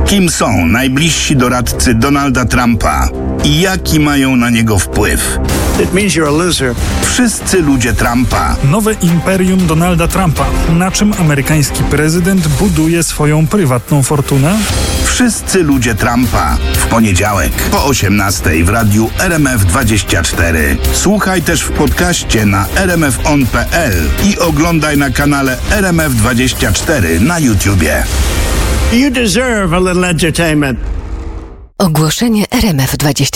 Kim są najbliżsi doradcy Donalda Trumpa i jaki mają na niego wpływ? It means you're a loser. Wszyscy ludzie Trumpa. Nowe imperium Donalda Trumpa. Na czym amerykański prezydent buduje swoją prywatną fortunę? Wszyscy ludzie Trumpa. W poniedziałek po 18:00 w radiu RMF24. Słuchaj też w podcaście na rmfon.pl i oglądaj na kanale RMF24 na YouTubie. You deserve a little entertainment. Ogłoszenie RMF24.